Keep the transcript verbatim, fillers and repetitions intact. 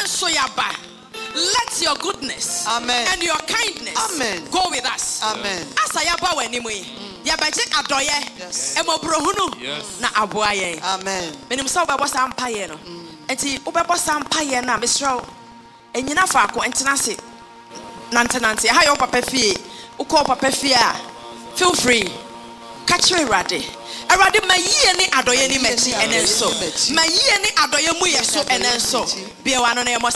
soyaba. Let your goodness Amen. and your kindness Amen. go with us. Amen. Asayaba wenimwe. Yabaje adoye. Emobrohunu na aboaye. Amen. Menim sa obebo sampaye no. Enti obebo sampaye na mesro. Enyina faako entenase. Nante nante. Ha yo papa fie. Uko papa fie a. Feel free. Catch me ready. Erade mayi ni adoye ni mechi enenso. Mayi ni adoye mu yeso enenso. Bia wano na yemo